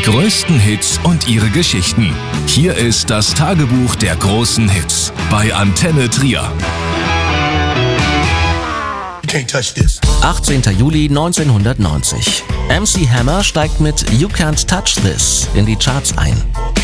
größten Hits und ihre Geschichten. Hier ist das Tagebuch der großen Hits bei Antenne Trier. 18. Juli 1990. MC Hammer steigt mit You Can't Touch This in die Charts ein.